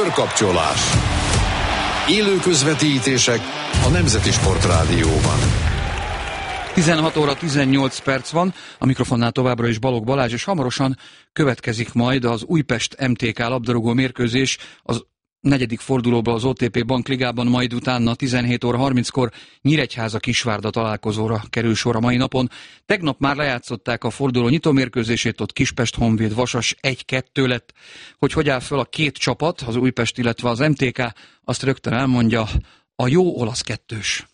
Körkapcsolás. Élő közvetítések a Nemzeti Sportrádióban. 16 óra 18 perc van, a mikrofonnál továbbra is Balogh Balázs, és hamarosan következik majd az Újpest MTK labdarúgó mérkőzés az negyedik fordulóban az OTP Bankligában, majd utána 17 óra 30-kor Nyíregyháza-Kisvárda találkozóra kerül sor a mai napon. Tegnap már lejátszották a forduló nyitómérkőzését, ott Kispest-Honvéd Vasas 1-2 lett. Hogy áll föl a két csapat, az Újpest, illetve az MTK, azt rögtön elmondja a jó olasz kettős.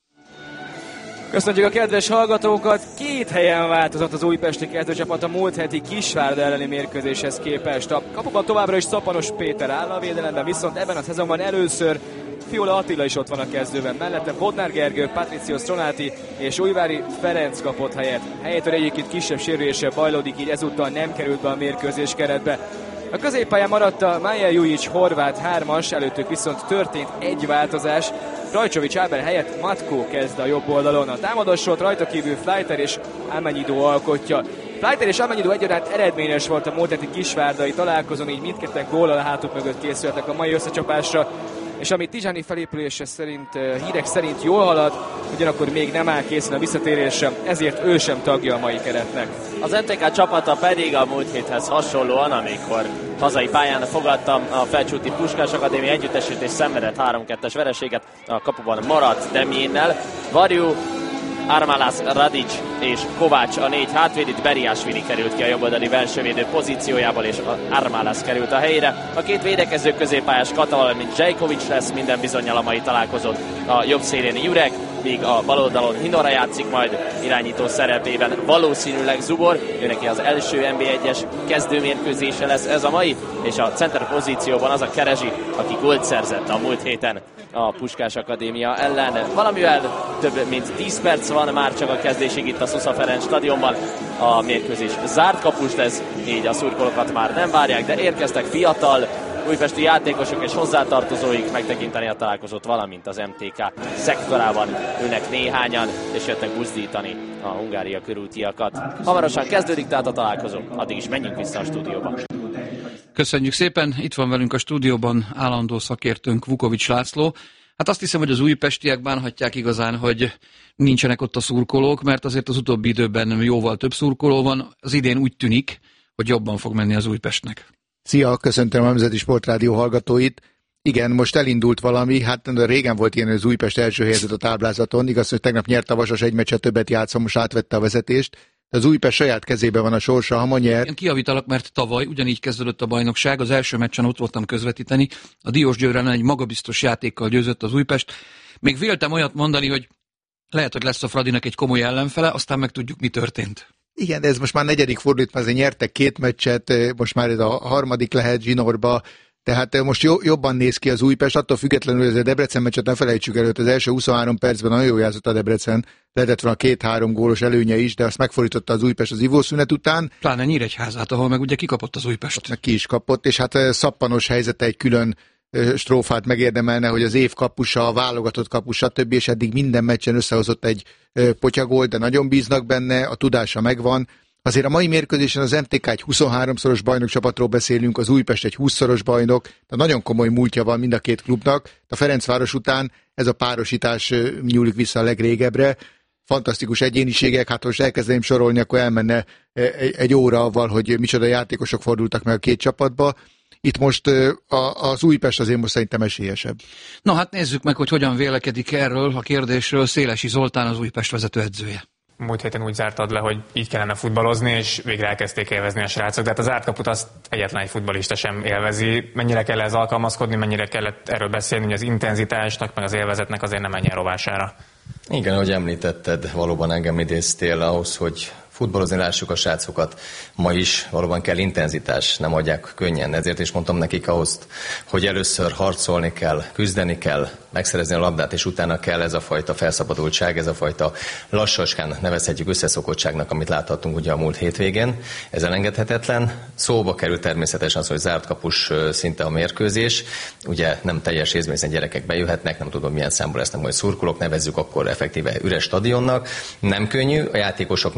Köszönjük a kedves hallgatókat! Két helyen változott az újpesti kezdőcsapat a múlt heti Kisvárda elleni mérkőzéshez képest. A kapuban továbbra is Szapanos Péter áll a védelemben, viszont ebben a szezonban először Fiola Attila is ott van a kezdőben. Mellette Bodnár Gergő, Patricio Stronati és Újvári Ferenc kapott helyet. Helyétől egyébként kisebb sérüléssel bajlódik, így ezúttal nem került be a mérkőzés keretbe. A középpályán maradt a Maja Jujic horvát 3-as, előttük viszont történt egy változás. Rajcsovics Ábel helyett Matko kezd a jobb oldalon. A támadósort rajta kívül Fleiter és Amenyidó alkotja. Fleiter és Amenyidó egyaránt eredményes volt a múlt heti kisvárdai találkozón, így mindketten góllal a hátuk mögött készültek a mai összecsapásra. És ami Tizsáni felépülése szerint, hírek szerint jól halad, ugyanakkor még nem áll készen a visszatérésre, ezért ő sem tagja a mai keretnek. Az MTK csapata pedig a múlt héthez hasonlóan, amikor hazai pályán fogadta a Felcsúti Puskás Akadémia együttesét és szenvedett 3-2-es vereséget, a kapuban maradt Demjénnel. Varjú, Armalas, Radic és Kovács a négy hátvéd, Beriásvili került ki a jobboldali belsővédő pozíciójából, és Armalas került a helyére. A két védekező középpályás Kata, valamint Zsejkovics lesz minden bizonnyal a mai találkozót. A jobb szélén Jurek, míg a bal oldalon Hinora játszik majd irányító szerepében valószínűleg Zubor. Ő neki az első NB1-es kezdőmérkőzése lesz ez a mai, és a center pozícióban az a Kerezsi, aki gólt szerzett a múlt héten a Puskás Akadémia ellen. Valamivel több mint 10 perc van már csak a kezdésig itt a Szusza Ferenc stadionban. A mérkőzés zárt kapus lesz, így a szurkolókat már nem várják, de érkeztek fiatal újpesti játékosok és hozzátartozóik megtekinteni a találkozót, valamint az MTK szektorában ülnek néhányan, és jöttek buzdítani a Hungária körútiakat. Hamarosan kezdődik tehát a találkozó, addig is menjünk vissza a stúdióba. Köszönjük szépen, itt van velünk a stúdióban állandó szakértőnk Vukovics László. Hát azt hiszem, hogy az újpestiek bánhatják igazán, hogy nincsenek ott a szurkolók, mert azért az utóbbi időben jóval több szurkoló van. Az idén úgy tűnik, hogy jobban fog menni az Újpestnek. Szia, köszöntöm a Nemzeti Sportrádió hallgatóit. Igen, most elindult valami, hát régen volt ilyen, hogy az Újpest első helyezett a táblázaton, igaz, hogy tegnap nyert a Vasas egy meccset többet játszom, most átvette a vezetést. Az Újpest saját kezében van a sorsa, ha ma nyer. Én kijavítalak, mert tavaly ugyanígy kezdődött a bajnokság, az első meccsen ott voltam közvetíteni, a Diósgyőr ellen egy magabiztos játékkal győzött az Újpest. Még véltem olyat mondani, hogy lehet, hogy lesz a Fradinak egy komoly ellenfele, aztán meg tudjuk, mi történt. Igen, de ez most már negyedik fordult, mert azért nyertek 2 meccset, most már ez a harmadik lehet zsinórba, tehát most jobban néz ki az Újpest, attól függetlenül, hogy a Debrecen meccset ne felejtsük előtt, az első 23 percben nagyon jól játszott a Debrecen, lehetett volna 2-3 gólos előnye is, de azt megfordította az Újpest az ivószünet után. Pláne Nyíregyházát, ahol meg ugye kikapott az Újpest. Meg ki is kapott, és hát Szappanos helyzete egy külön strófát megérdemelne, hogy az év kapusa, a válogatott kapusa, stb. És eddig minden meccsen összehozott egy potyagolt, de nagyon bíznak benne, a tudása megvan. Azért a mai mérkőzésen az MTK egy 23-szoros bajnokcsapatról beszélünk, az Újpest egy 20-szoros bajnok, tehát nagyon komoly múltja van mind a két klubnak. A Ferencváros után ez a párosítás nyúlik vissza a legrégebbre. Fantasztikus egyéniségek, hát most elkezdeném sorolni, akkor elmenne egy óra avval, hogy micsoda játékosok fordultak meg a két csapatba. Itt most az Újpest azért most szerintem esélyesebb. Na hát nézzük meg, hogy hogyan vélekedik erről a kérdésről Szélesi Zoltán, az Újpest vezetőedzője. Múlt héten úgy zártad le, hogy így kellene futballozni, és végre elkezdték élvezni a srácok, de hát az zárt kaput azt egyetlen egy futballista sem élvezi. Mennyire kell ez alkalmazkodni, mennyire kellett erről beszélni, hogy az intenzitásnak, meg az élvezetnek azért nem menjen rovására? Igen, ahogy említetted, valóban engem idéztél ahhoz, hogy futballozni lássuk a srácokat. Ma is valóban kell intenzitás, nem adják könnyen. Ezért is mondtam nekik ahhoz, hogy először harcolni kell, küzdeni kell, megszerezni a labdát, és utána kell ez a fajta felszabadultság, ez a fajta lassaskán nevezhetjük összeszokottságnak, amit láthattunk ugye a múlt hétvégén. Ez elengedhetetlen. Szóba kerül természetesen az, hogy zárt kapus szinte a mérkőzés. Ugye nem teljes részben gyerekek bejöhetnek, nem tudom milyen számból lesznek majd szurkolók, nevezzük akkor effektíve üres stadionnak. Nem könnyű, a játékosok nagyon nagy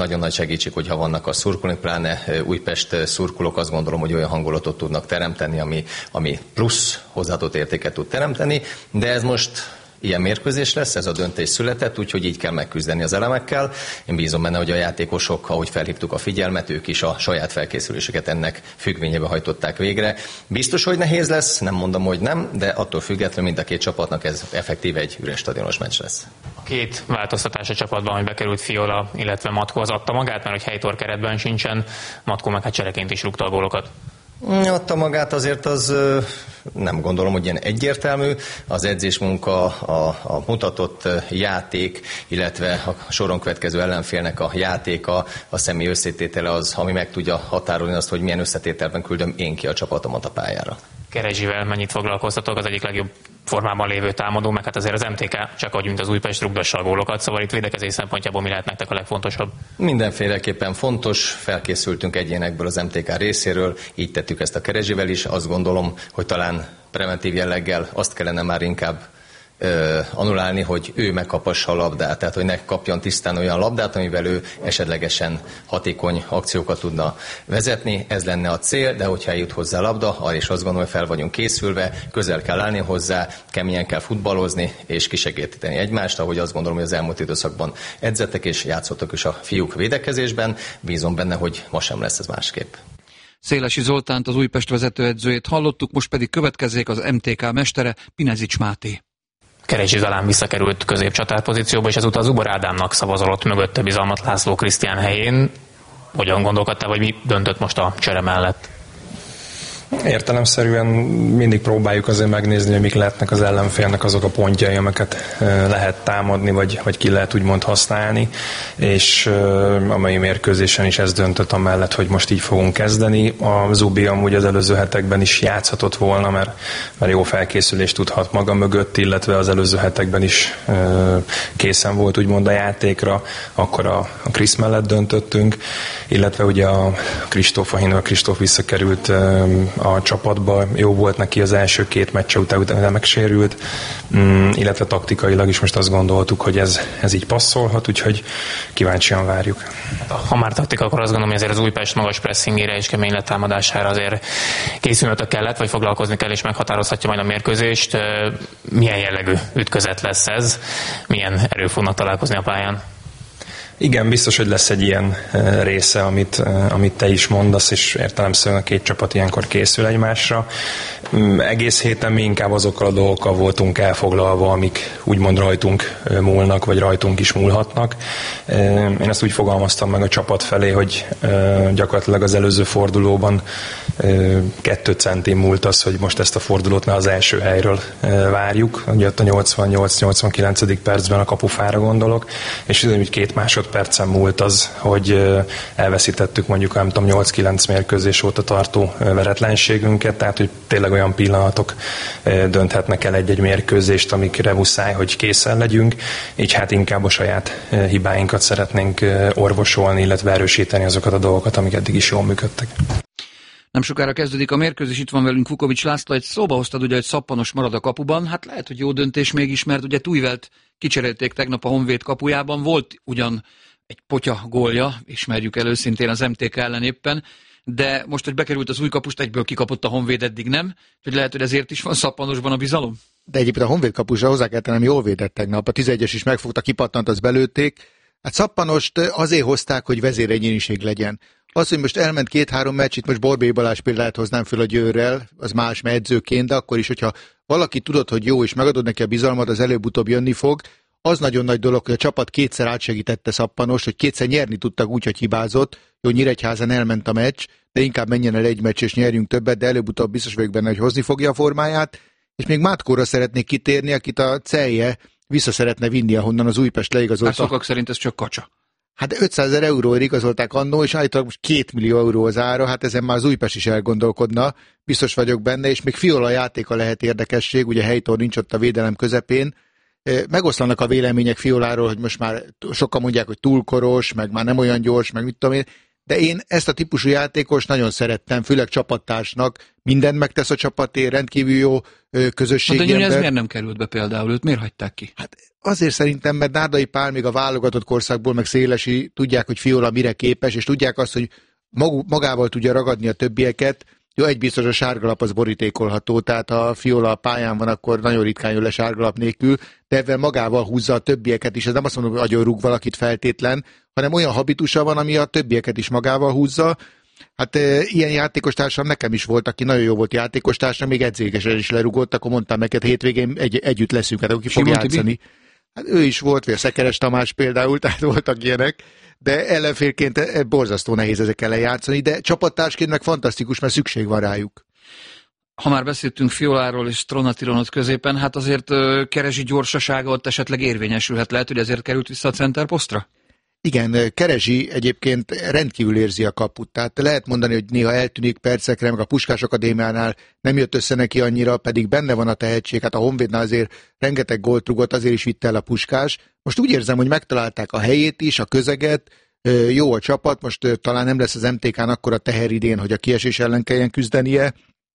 segítség, hogyha vannak a szurkolók, pláne Újpest szurkolók, azt gondolom, hogy olyan hangulatot tudnak teremteni, ami plusz hozzáadott értéket tud teremteni, de ez most ilyen mérkőzés lesz, ez a döntés született, úgyhogy így kell megküzdeni az elemekkel. Én bízom benne, hogy a játékosok, ahogy felhívtuk a figyelmet, ők is a saját felkészüléseket ennek függvényébe hajtották végre. Biztos, hogy nehéz lesz, nem mondom, hogy nem, de attól függetlenül mind a két csapatnak ez effektív egy üres stadionos meccs lesz. A két változtatás a csapatban, hogy bekerült Fiola, illetve Matkó, az adta magát, mert hogy helytor keretben sincsen, Matkó meg hát csereként is rúgta a gólokat. Adta magát, azért az nem gondolom, hogy ilyen egyértelmű. Az edzésmunka, a mutatott játék, illetve a soron következő ellenfélnek a játéka, a személy összetétele az, ami meg tudja határolni azt, hogy milyen összetételben küldöm én ki a csapatomat a pályára. Kerezsivel mennyit foglalkoztatok, az egyik legjobb formában lévő támadó, meg hát azért az MTK csak ahogy mint az Újpest rúgdassa a gólokat, szóval itt védekezés szempontjából mi lehet nektek a legfontosabb? Mindenféleképpen fontos, felkészültünk egyénekből az MTK részéről, így tettük ezt a Kerezsivel is, azt gondolom, hogy talán preventív jelleggel azt kellene már inkább annulálni, hogy ő megkapassa a labdát, tehát hogy ne kapjon tisztán olyan labdát, amivel ő esetlegesen hatékony akciókat tudna vezetni, ez lenne a cél, de hogyha eljut hozzá a labda, arra is azt gondolom, hogy fel vagyunk készülve, közel kell állni hozzá, keményen kell futballozni és kisegíteni egymást, ahogy azt gondolom, hogy az elmúlt időszakban edzettek és játszottak is a fiúk védekezésben, bízom benne, hogy ma sem lesz ez másképp. Szélesi Zoltánt, az Újpest vezetőedzőjét hallottuk, most pedig következzék az MTK mestere, Pinezics Máté. Kerezsi Zalán visszakerült középcsatár pozícióba, és ezúttal Zubor Ádámnak szavazolott mögötte bizalmat László Krisztián helyén. Hogyan gondolkodtál, vagy mi döntött most a csere mellett? Értelemszerűen mindig próbáljuk azért megnézni, hogy mik lehetnek az ellenfélnek azok a pontjai, amiket lehet támadni, vagy ki lehet úgymond használni, és a mai mérkőzésen is ez döntött amellett, hogy most így fogunk kezdeni. A Zubi amúgy az előző hetekben is játszhatott volna, mert jó felkészülést tudhat maga mögött, illetve az előző hetekben is készen volt úgymond a játékra, akkor a Krisz mellett döntöttünk, illetve ugye a Kristóf visszakerült a csapatba, jó volt neki az első két meccse után megsérült, illetve taktikailag is most azt gondoltuk, hogy ez így passzolhat, úgyhogy kíváncsian várjuk. Ha már taktika, akkor azt gondolom, hogy azért az Újpest magas pressingére és kemény letámadására azért készülnötök kellett, vagy foglalkozni kell, és meghatározhatja majd a mérkőzést. Milyen jellegű ütközet lesz ez? Milyen erők fognak találkozni a pályán? Igen, biztos, hogy lesz egy ilyen része, amit te is mondasz, és értelemszerűen a két csapat ilyenkor készül egymásra. Egész héten mi inkább azokkal a dolgokkal voltunk elfoglalva, amik úgymond rajtunk múlnak, vagy rajtunk is múlhatnak. Én ezt úgy fogalmaztam meg a csapat felé, hogy gyakorlatilag az előző fordulóban 2 centim múlt az, hogy most ezt a fordulót ne az első helyről várjuk. Ugye ott a 88-89. percben a kapufára gondolok, és úgy 2 másodpercen múlt az, hogy elveszítettük mondjuk, nem tudom, 8-9 mérkőzés óta tartó veretlenségünket, tehát hogy tényleg olyan pillanatok dönthetnek el egy-egy mérkőzést, amikre muszáj, hogy készen legyünk, így hát inkább a saját hibáinkat szeretnénk orvosolni, illetve erősíteni azokat a dolgokat, amik eddig is jól működtek. Nem sokára kezdődik a mérkőzés, itt van velünk Vukovics László, egy szóba hoztad ugye, hogy Szappanos marad a kapuban, hát lehet, hogy jó döntés mégis, mert ugye Tújvelt kicserélték tegnap a Honvéd kapujában, volt ugyan egy potya gólja, ismerjük el őszintén az MTK ellen éppen, de most, hogy bekerült az új kapust, egyből kikapott a Honvéd, eddig nem, hogy lehet, hogy ezért is van Szappanosban a bizalom? De egyébként a Honvéd kapusra hozzá kell tennem, jól védett tegnap, a 11-es is megfogta, kipattant, azt belőtték. Hát Szappanost azért hozták, hogy vezéregyéniség legyen. Az, hogy most elment 2-3 meccs, itt most Borbély Balázs példát hoznám föl a Győrrel, az más edzőként, de akkor is, hogyha valaki tudod, hogy jó, és megadod neki a bizalmat, az előbb-utóbb jönni fog, az nagyon nagy dolog, hogy a csapat kétszer átsegítette Szappanost, hogy kétszer nyerni tudtak úgy, hogy hibázott. Jó, Nyíregyházan elment a meccs, de inkább menjen el egy meccs, és nyerjünk többet, de előbb-utóbb biztos vagyok benne, hogy hozni fogja a formáját. És még Mátkóra szeretnék kitérni, akit a Celje vissza szeretne vinni, ahonnan az Újpest leigazolta. Hát sokak szerint ez csak kacsa. Hát 500 000 euróért igazolták annó, és állítólag most 2 millió euró az ára, hát ezen már az Újpest is elgondolkodna, biztos vagyok benne, és még Fiola játéka lehet érdekesség, ugye Heitor nincs ott a védelem közepén. Megoszlanak a vélemények Fioláról, hogy most már sokan mondják, hogy túl koros, meg már nem olyan gyors, meg mit tudom én. de én ezt a típusú játékos nagyon szerettem, főleg csapattársnak, mindent megtesz a csapatért, rendkívül jó közösségi ember. De ez miért nem került be például, őt miért hagyták ki? Hát azért szerintem, mert Nárdai Pál még a válogatott korszakból, meg Szélesi tudják, hogy Fiola mire képes, és tudják azt, hogy magával tudja ragadni a többieket. Jó, egy biztos, a sárgalap az borítékolható, tehát ha a Fiola a pályán van, akkor nagyon ritkán jön le sárgalap nélkül, de ebben magával húzza a többieket is. Ez nem azt mondom, hogy agyon rúg valakit feltétlen, hanem olyan habitusa van, ami a többieket is magával húzza. Hát ilyen játékostársam nekem is volt, aki nagyon jó volt játékostársam, még edzégesen is lerugott, akkor mondtam neked, hétvégén együtt leszünk, hát aki fog játszani. Hát ő is volt, vagy a Szekeres Tamás például, tehát voltak ilyenek, de ellenfélként borzasztó nehéz ezekkel lejátszani, de csapattársként meg fantasztikus, mert szükség van rájuk. Ha már beszéltünk Fioláról és Stronatironot középen, hát azért Kerezsi gyorsasága ott esetleg érvényesülhet, lehet, hogy ezért került vissza a centerposztra? Igen, Kerezsi egyébként rendkívül érzi a kaput, tehát lehet mondani, hogy néha eltűnik percekre, meg a Puskás Akadémiánál nem jött össze neki annyira, pedig benne van a tehetség, hát a Honvédnál azért rengeteg gólt rugott, azért is vitte el a Puskás. Most úgy érzem, hogy megtalálták a helyét is, a közeget, jó a csapat, most talán nem lesz az MTK-n akkor a teher idén, hogy a kiesés ellen kelljen küzdenie.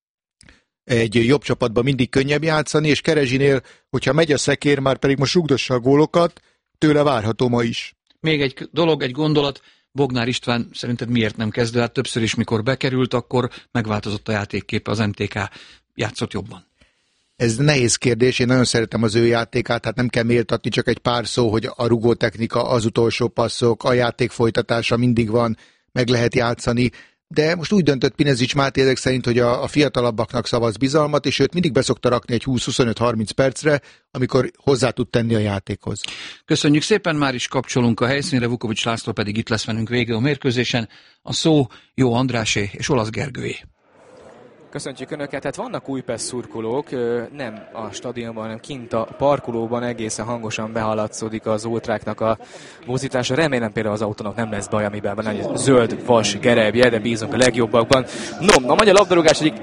Egy jobb csapatban mindig könnyebb játszani, és Kerezsinél, hogyha megy a szekér, már pedig most rugdossa a gólokat, tőle várható ma is. Még egy dolog, egy gondolat, Bognár István szerinted miért nem kezdő? Hát többször is, mikor bekerült, akkor megváltozott a játékképe, az MTK játszott jobban. Ez nehéz kérdés, én nagyon szeretem az ő játékát, hát nem kell méltatni, csak egy pár szó, hogy a rugótechnika, az utolsó passzok, a játék folytatása mindig van, meg lehet játszani, de most úgy döntött Pinezics Máté ezek szerint, hogy a fiatalabbaknak szavaz bizalmat, és őt mindig beszokta rakni egy 20-25-30 percre, amikor hozzá tud tenni a játékhoz. Köszönjük szépen, már is kapcsolunk a helyszínre, Vukovics László pedig itt lesz velünk végig a mérkőzésen. A szó Jó Andrásé és Olasz Gergőé. Köszöntjük Önöket, hát vannak Újpest szurkolók, nem a stadionban, hanem kint a parkolóban egészen hangosan behaladszódik az ultráknak a mozítása. Remélem például az autónak nem lesz baj, amiben van egy zöld vas gerebje, de bízunk a legjobbakban. No, a magyar labdarúgás egyik